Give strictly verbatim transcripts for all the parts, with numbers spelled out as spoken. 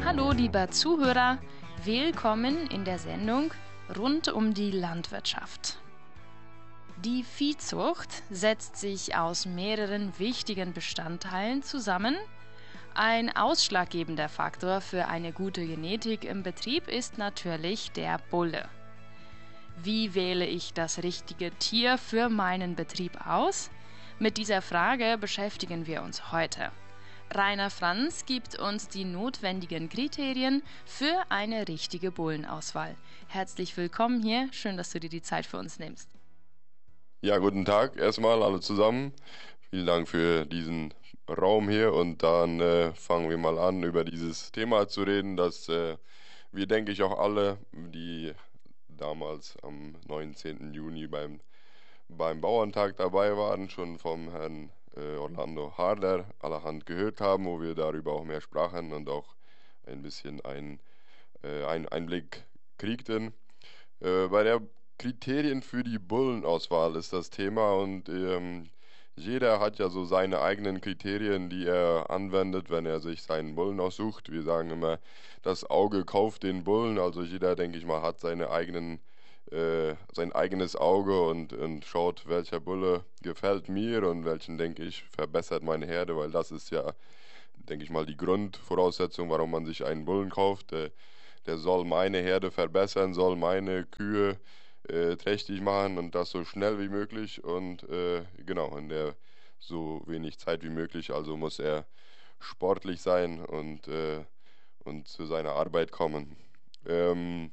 Hallo lieber Zuhörer, willkommen in der Sendung rund um die Landwirtschaft. Die Viehzucht setzt sich aus mehreren wichtigen Bestandteilen zusammen. Ein ausschlaggebender Faktor für eine gute Genetik im Betrieb ist natürlich der Bulle. Wie wähle ich das richtige Tier für meinen Betrieb aus? Mit dieser Frage beschäftigen wir uns heute. Rainer Franz gibt uns die notwendigen Kriterien für eine richtige Bullenauswahl. Herzlich willkommen hier, schön, dass du dir die Zeit für uns nimmst. Ja, guten Tag erstmal alle zusammen. Vielen Dank für diesen Raum hier und dann äh, fangen wir mal an, über dieses Thema zu reden, das äh, wir, denke ich, auch alle, die damals am neunzehnten Juni beim, beim Bauerntag dabei waren, schon vom Herrn äh, Orlando Harder allerhand gehört haben, wo wir darüber auch mehr sprachen und auch ein bisschen ein, äh, einen Einblick kriegten. Äh, bei der Kriterien für die Bullenauswahl ist das Thema und ähm, jeder hat ja so seine eigenen Kriterien, die er anwendet, wenn er sich seinen Bullen aussucht. Wir sagen immer, das Auge kauft den Bullen, also jeder, denke ich mal, hat seine eigenen, äh, sein eigenes Auge und, und schaut, welcher Bulle gefällt mir und welchen, denke ich, verbessert meine Herde, weil das ist ja, denke ich mal, die Grundvoraussetzung, warum man sich einen Bullen kauft. Der, der soll meine Herde verbessern, soll meine Kühe äh, trächtig machen und das so schnell wie möglich und äh, genau, in der so wenig Zeit wie möglich. Also muss er sportlich sein und, äh, und zu seiner Arbeit kommen. Ähm,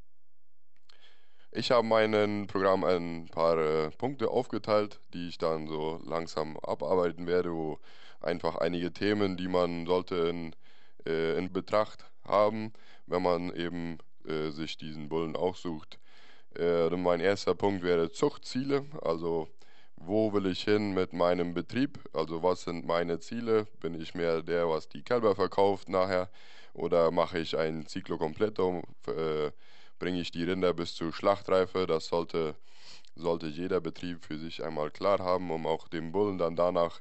ich habe meinem Programm ein paar äh, Punkte aufgeteilt, die ich dann so langsam abarbeiten werde, wo einfach einige Themen, die man sollte in, äh, in Betracht haben, wenn man eben äh, sich diesen Bullen aussucht. Äh, mein erster Punkt wäre Zuchtziele, also wo will ich hin mit meinem Betrieb, also was sind meine Ziele, bin ich mehr der, was die Kälber verkauft nachher oder mache ich ein Ciclo completo, äh, bringe ich die Rinder bis zur Schlachtreife, das sollte, sollte jeder Betrieb für sich einmal klar haben, um auch den Bullen dann danach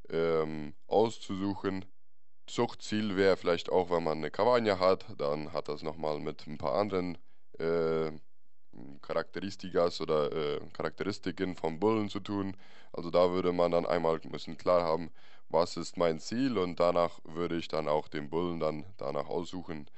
ähm, auszusuchen. Zuchtziel wäre vielleicht auch, wenn man eine Kavagna hat, dann hat das nochmal mit ein paar anderen äh, Charakteristikas oder äh, Charakteristiken vom Bullen zu tun. Also da würde man dann einmal müssen klar haben, was ist mein Ziel und danach würde ich dann auch den Bullen dann danach aussuchen.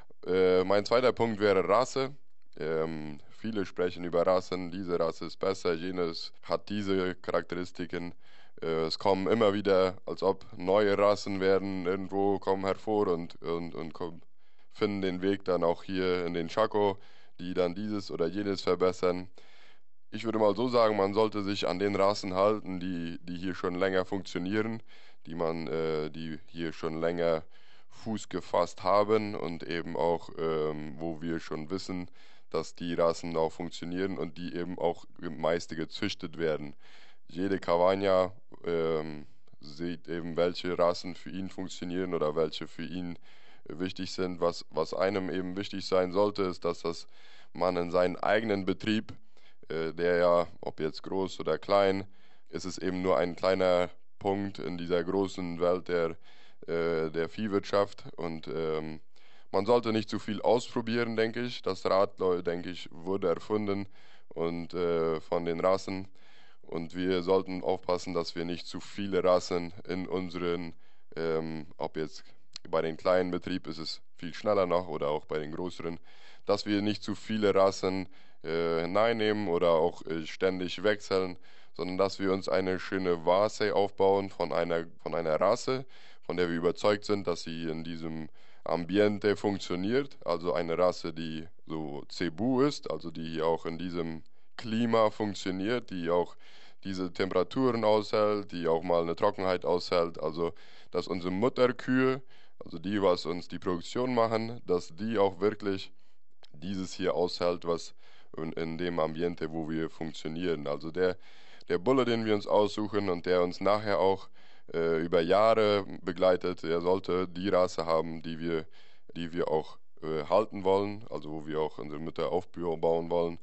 Äh, mein zweiter Punkt wäre Rasse. Ähm, viele sprechen über Rassen, diese Rasse ist besser, jenes hat diese Charakteristiken. Äh, es kommen immer wieder, als ob neue Rassen werden, irgendwo kommen hervor und, und, und kommen, finden den Weg dann auch hier in den Chaco, die dann dieses oder jenes verbessern. Ich würde mal so sagen, man sollte sich an den Rassen halten, die, die hier schon länger funktionieren, die man, äh, die hier schon länger Fuß gefasst haben und eben auch, ähm, wo wir schon wissen, dass die Rassen auch funktionieren und die eben auch meiste gezüchtet werden. Jede Cavagna ähm, sieht eben, welche Rassen für ihn funktionieren oder welche für ihn wichtig sind. Was, was einem eben wichtig sein sollte, ist, dass das man in seinen eigenen Betrieb, äh, der ja, ob jetzt groß oder klein, ist es eben nur ein kleiner Punkt in dieser großen Welt der, äh, der Viehwirtschaft und ähm, man sollte nicht zu viel ausprobieren, denke ich. Das Rad, denke ich, wurde erfunden und äh, von den Rassen und wir sollten aufpassen, dass wir nicht zu viele Rassen in unseren, ähm, ob jetzt bei den kleinen Betrieben ist es viel schneller noch oder auch bei den größeren, dass wir nicht zu viele Rassen äh, hineinnehmen oder auch äh, ständig wechseln, sondern dass wir uns eine schöne Vase aufbauen von einer, von einer Rasse, von der wir überzeugt sind, dass sie in diesem Ambiente funktioniert. Also eine Rasse, die so Zebu ist, also die auch in diesem Klima funktioniert, die auch diese Temperaturen aushält, die auch mal eine Trockenheit aushält. Also dass unsere Mutterkühe, also die, was uns die Produktion machen, dass die auch wirklich dieses hier aushält, was in, in dem Ambiente, wo wir funktionieren. Also der, der Bulle, den wir uns aussuchen und der uns nachher auch äh, über Jahre begleitet, der sollte die Rasse haben, die wir, die wir auch äh, halten wollen, also wo wir auch unsere Mütter aufbauen wollen.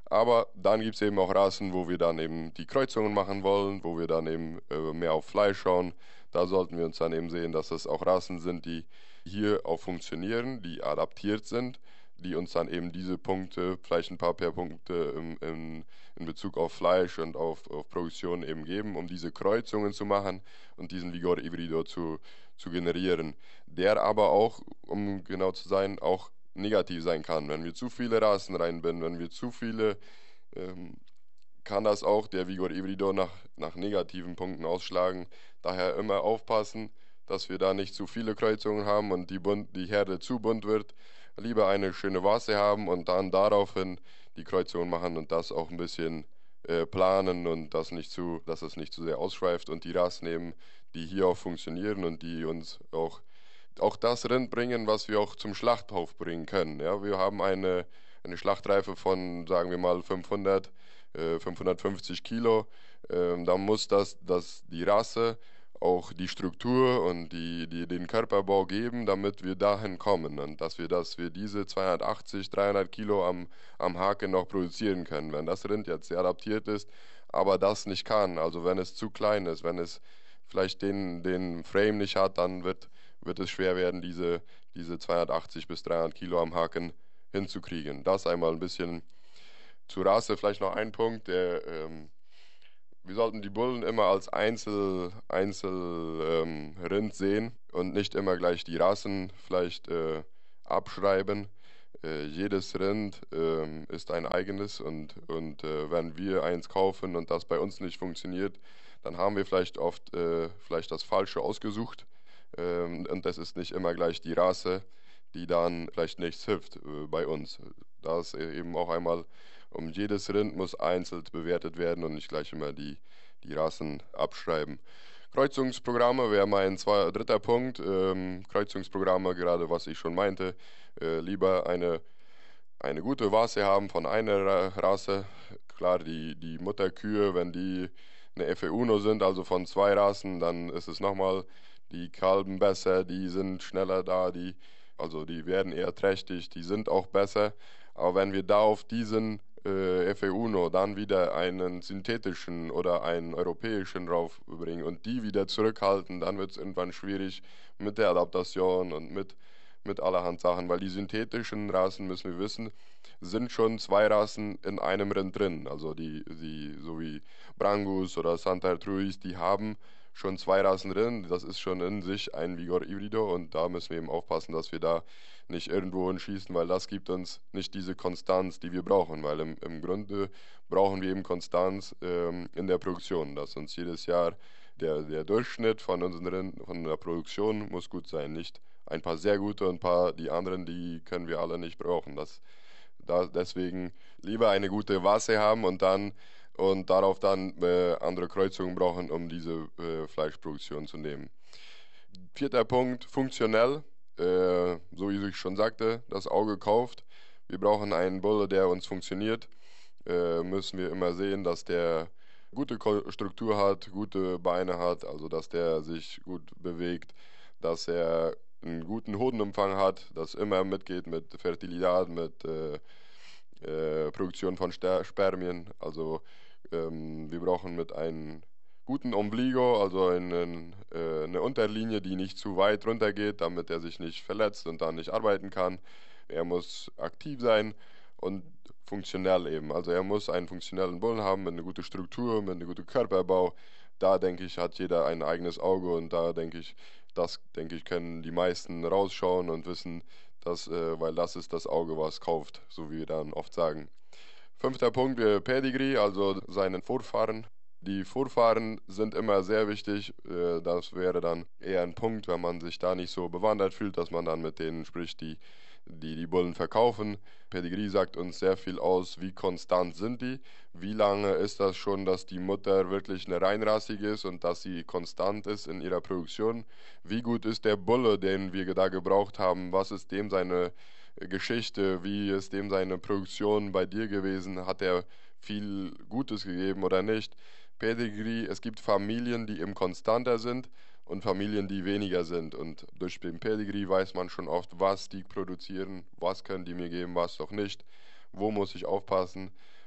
Aber dann gibt es eben auch Rassen, wo wir dann eben die Kreuzungen machen wollen, wo wir dann eben äh, mehr auf Fleisch schauen. Da sollten wir uns dann eben sehen, dass das auch Rassen sind, die hier auch funktionieren, die adaptiert sind, die uns dann eben diese Punkte, vielleicht ein paar mehr Punkte im, im, in Bezug auf Fleisch und auf, auf Produktion eben geben, um diese Kreuzungen zu machen und diesen Vigor Hybrido zu, zu generieren. Der aber auch, um genau zu sein, auch negativ sein kann. Wenn wir zu viele Rassen reinbinden, wenn wir zu viele, ähm, kann das auch der Vigor Hybrido nach, nach negativen Punkten ausschlagen. Daher immer aufpassen, dass wir da nicht zu viele Kreuzungen haben und die, bunt, die Herde zu bunt wird. Lieber eine schöne Masse haben und dann daraufhin die Kreuzungen machen und das auch ein bisschen äh, planen und das nicht zu, dass es nicht zu sehr ausschweift und die Rassen nehmen, die hier auch funktionieren und die uns auch auch das Rind bringen, was wir auch zum Schlachthof bringen können. Ja, wir haben eine, eine Schlachtreife von, sagen wir mal, fünfhundert, äh, fünfhundertfünfzig Kilo. Ähm, dann muss das, das die Rasse auch die Struktur und die, die, den Körperbau geben, damit wir dahin kommen und dass wir, dass wir diese zweihundertachtzig, dreihundert Kilo am, am Haken noch produzieren können. Wenn das Rind jetzt sehr adaptiert ist, aber das nicht kann, also wenn es zu klein ist, wenn es vielleicht den, den Frame nicht hat, dann wird, wird es schwer werden, diese, diese zweihundertachtzig bis dreihundert Kilo am Haken hinzukriegen. Das einmal ein bisschen zur Rasse. Vielleicht noch ein Punkt, der, ähm, wir sollten die Bullen immer als Einzel, Einzel ähm, Rind sehen und nicht immer gleich die Rassen vielleicht äh, abschreiben. Äh, jedes Rind äh, ist ein eigenes und, und äh, wenn wir eins kaufen und das bei uns nicht funktioniert, dann haben wir vielleicht oft äh, vielleicht das Falsche ausgesucht ähm, und das ist nicht immer gleich die Rasse, die dann vielleicht nichts hilft äh, bei uns. Da ist eben auch einmal, um jedes Rind muss einzeln bewertet werden und nicht gleich immer die, die Rassen abschreiben. Kreuzungsprogramme wäre mein zwei, dritter Punkt. Ähm, Kreuzungsprogramme, gerade was ich schon meinte, äh, lieber eine, eine gute Rasse haben von einer Rasse. Klar, die, die Mutterkühe, wenn die eine F E Uno sind, also von zwei Rassen, dann ist es nochmal die Kalben besser, die sind schneller da, die, also die werden eher trächtig, die sind auch besser. Aber wenn wir da auf diesen äh, F E Uno dann wieder einen synthetischen oder einen europäischen raufbringen und die wieder zurückhalten, dann wird es irgendwann schwierig mit der Adaptation und mit, mit allerhand Sachen, weil die synthetischen Rassen, müssen wir wissen, sind schon zwei Rassen in einem Rind drin. Also die, die so wie Brangus oder Santa Truis, die haben schon zwei Rassen drin. Das ist schon in sich ein Vigor Hybrido und da müssen wir eben aufpassen, dass wir da nicht irgendwo hinschießen, weil das gibt uns nicht diese Konstanz, die wir brauchen, weil im, im Grunde brauchen wir eben Konstanz ähm, in der Produktion, dass uns jedes Jahr der, der Durchschnitt von unseren von der Produktion muss gut sein, nicht ein paar sehr gute und ein paar die anderen, die können wir alle nicht brauchen. Das, da, deswegen lieber eine gute Masse haben und dann und darauf dann äh, andere Kreuzungen brauchen, um diese äh, Fleischproduktion zu nehmen. Vierter Punkt, funktionell. Äh, so wie ich schon sagte, das Auge kauft. Wir brauchen einen Bulle, der uns funktioniert. Äh, müssen wir immer sehen, dass der gute Struktur hat, gute Beine hat, also dass der sich gut bewegt, dass er einen guten Hodenumfang hat, das immer mitgeht mit Fertilität, mit äh, äh, Produktion von Ster Spermien. Also ähm, wir brauchen mit einem guten Ombligo, also einen, äh, eine Unterlinie, die nicht zu weit runter geht, damit er sich nicht verletzt und dann nicht arbeiten kann. Er muss aktiv sein und funktionell eben. Also er muss einen funktionellen Bullen haben mit einer guten Struktur, mit einem guten Körperbau. Da denke ich, hat jeder ein eigenes Auge und da denke ich, das denke ich, können die meisten rausschauen und wissen, dass, äh, weil das ist das Auge, was kauft, so wie wir dann oft sagen. Fünfter Punkt, äh, Pedigree, also seinen Vorfahren. Die Vorfahren sind immer sehr wichtig. Äh, das wäre dann eher ein Punkt, wenn man sich da nicht so bewandert fühlt, dass man dann mit denen spricht, die die, die Bullen verkaufen. Pedigree sagt uns sehr viel aus, wie konstant sind die, wie lange ist das schon, dass die Mutter wirklich eine reinrassige ist und dass sie konstant ist in ihrer Produktion. Wie gut ist der Bulle, den wir da gebraucht haben, was ist dem seine Geschichte, wie ist dem seine Produktion bei dir gewesen, hat er viel Gutes gegeben oder nicht. Pedigree, es gibt Familien, die eben konstanter sind und Familien, die weniger sind. Und durch den Pedigree weiß man schon oft, was die produzieren, was können die mir geben, was doch nicht, wo muss ich aufpassen,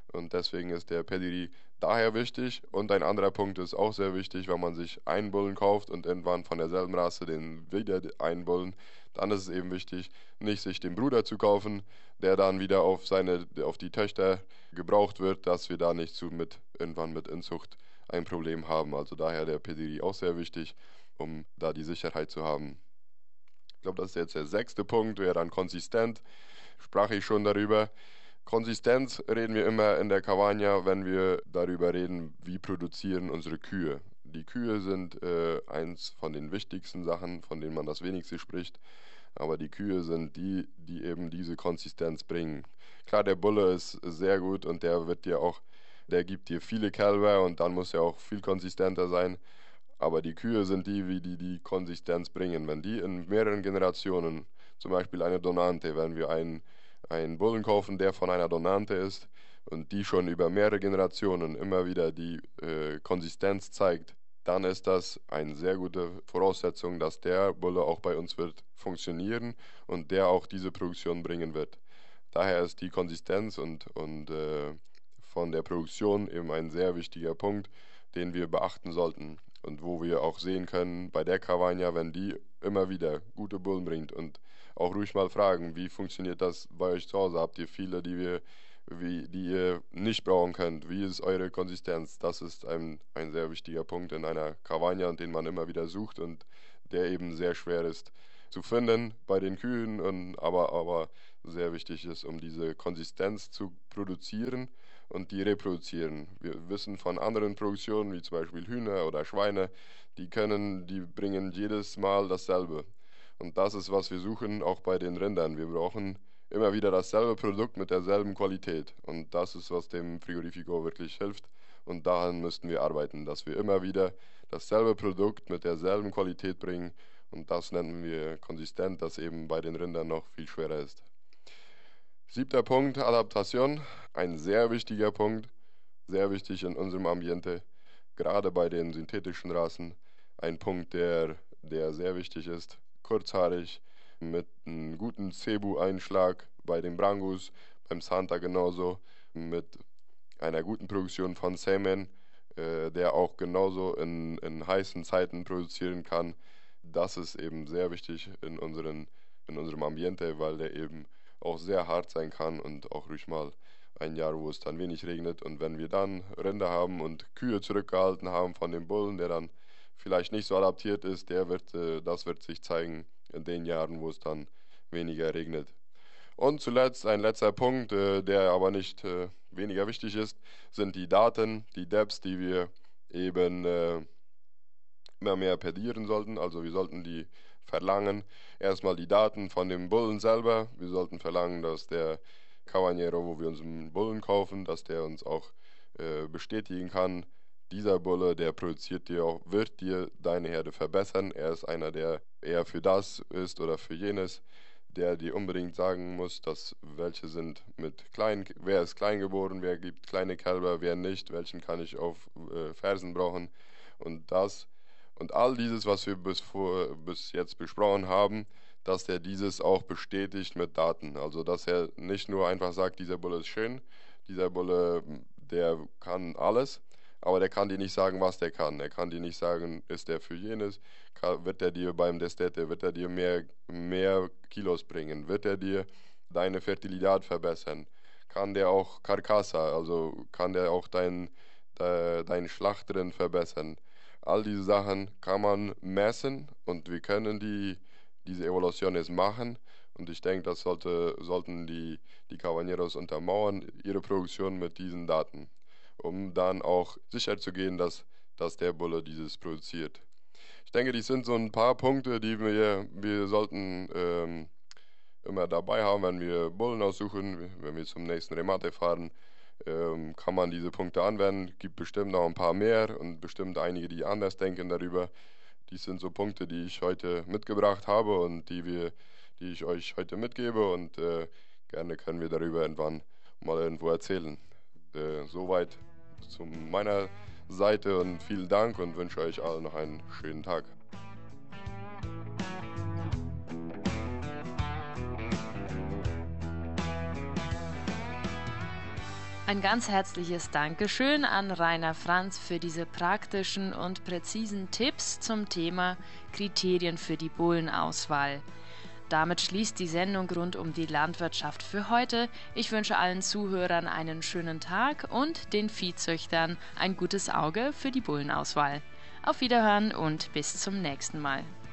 Und deswegen ist der Pedigree daher wichtig. Und ein anderer Punkt ist auch sehr wichtig, wenn man sich einen Bullen kauft und irgendwann von derselben Rasse den wieder einen Bullen, dann ist es eben wichtig, nicht sich den Bruder zu kaufen, der dann wieder auf seine, auf die Töchter gebraucht wird, dass wir da nicht zu mit, irgendwann mit Inzucht ein Problem haben. Also daher der Pedigree auch sehr wichtig, um da die Sicherheit zu haben. Ich glaube, das ist jetzt der sechste Punkt, wäre dann konsistent. Sprach ich schon darüber. Konsistenz reden wir immer in der Cavagna, wenn wir darüber reden, wie produzieren unsere Kühe. Die Kühe sind äh, eins von den wichtigsten Sachen, von denen man das wenigste spricht. Aber die Kühe sind die, die eben diese Konsistenz bringen. Klar, der Bulle ist sehr gut und der wird dir auch, der gibt dir viele Kälber und dann muss er auch viel konsistenter sein. Aber die Kühe sind die, wie die die Konsistenz bringen. Wenn die in mehreren Generationen, zum Beispiel eine Donante, wenn wir einen, einen Bullen kaufen, der von einer Donante ist und die schon über mehrere Generationen immer wieder die äh, Konsistenz zeigt, dann ist das eine sehr gute Voraussetzung, dass der Bulle auch bei uns wird funktionieren und der auch diese Produktion bringen wird. Daher ist die Konsistenz und, und äh, von der Produktion eben ein sehr wichtiger Punkt, den wir beachten sollten. Und wo wir auch sehen können, bei der Cavagna, wenn die immer wieder gute Bullen bringt und auch ruhig mal fragen, wie funktioniert das bei euch zu Hause? Habt ihr viele, die wir, wie, die ihr nicht brauchen könnt? Wie ist eure Konsistenz? Das ist ein, ein sehr wichtiger Punkt in einer Cavagna, den man immer wieder sucht und der eben sehr schwer ist zu finden bei den Kühen, und aber, aber sehr wichtig ist, um diese Konsistenz zu produzieren und die reproduzieren. Wir wissen von anderen Produktionen, wie zum Beispiel Hühner oder Schweine, die können, die bringen jedes Mal dasselbe. Und das ist, was wir suchen, auch bei den Rindern. Wir brauchen immer wieder dasselbe Produkt mit derselben Qualität. Und das ist, was dem Frigorifico wirklich hilft. Und daran müssten wir arbeiten, dass wir immer wieder dasselbe Produkt mit derselben Qualität bringen. Und das nennen wir konsistent, das eben bei den Rindern noch viel schwerer ist. Siebter Punkt, Adaptation. Ein sehr wichtiger Punkt, sehr wichtig in unserem Ambiente, gerade bei den synthetischen Rassen. Ein Punkt, der, der sehr wichtig ist, kurzhaarig, mit einem guten Cebu-Einschlag bei den Brangus, beim Santa genauso, mit einer guten Produktion von Semen, äh, der auch genauso in, in heißen Zeiten produzieren kann. Das ist eben sehr wichtig in, unseren, in unserem Ambiente, weil der eben auch sehr hart sein kann und auch ruhig mal ein Jahr, wo es dann wenig regnet. Und wenn wir dann Rinder haben und Kühe zurückgehalten haben von dem Bullen, der dann vielleicht nicht so adaptiert ist, der wird, äh, das wird sich zeigen in den Jahren, wo es dann weniger regnet. Und zuletzt ein letzter Punkt, äh, der aber nicht äh, weniger wichtig ist, sind die Daten, die Debts, die wir eben äh, immer mehr pedieren sollten. Also wir sollten die verlangen, erstmal die Daten von dem Bullen selber. Wir sollten verlangen, dass der Cavaniero, wo wir unseren Bullen kaufen, dass der uns auch äh, bestätigen kann, dieser Bulle, der produziert dir auch, wird dir deine Herde verbessern. Er ist einer, der eher für das ist oder für jenes, der dir unbedingt sagen muss, dass welche sind mit klein, wer ist klein geboren, wer gibt kleine Kälber, wer nicht, welchen kann ich auf äh, Fersen brauchen. Und das und all dieses, was wir bis, vor, bis jetzt besprochen haben, dass er dieses auch bestätigt mit Daten. Also dass er nicht nur einfach sagt, dieser Bulle ist schön, dieser Bulle, der kann alles, aber der kann dir nicht sagen, was der kann. Er kann dir nicht sagen, ist der für jenes, kann, wird er dir beim Destete, wird er dir mehr, mehr Kilos bringen, wird er dir deine Fertilität verbessern, kann der auch Carcassa, also kann der auch dein, de, dein Schlacht drin verbessern. All diese Sachen kann man messen und wir können die, diese Evaluation jetzt machen. Und ich denke, das sollte, sollten die, die Cavalieros untermauern, ihre Produktion mit diesen Daten, um dann auch sicher zu gehen, dass, dass der Bulle dieses produziert. Ich denke, dies sind so ein paar Punkte, die wir, wir sollten ähm, immer dabei haben, wenn wir Bullen aussuchen, wenn wir zum nächsten Remate fahren. Ähm, kann man diese Punkte anwenden. Gibt bestimmt noch ein paar mehr und bestimmt einige, die anders denken darüber. Dies sind so Punkte, die ich heute mitgebracht habe und die wir, die ich euch heute mitgebe und äh, gerne können wir darüber irgendwann mal irgendwo erzählen. Äh, soweit zu meiner Seite und vielen Dank und wünsche euch allen noch einen schönen Tag. Ein ganz herzliches Dankeschön an Rainer Franz für diese praktischen und präzisen Tipps zum Thema Kriterien für die Bullenauswahl. Damit schließt die Sendung rund um die Landwirtschaft für heute. Ich wünsche allen Zuhörern einen schönen Tag und den Viehzüchtern ein gutes Auge für die Bullenauswahl. Auf Wiederhören und bis zum nächsten Mal.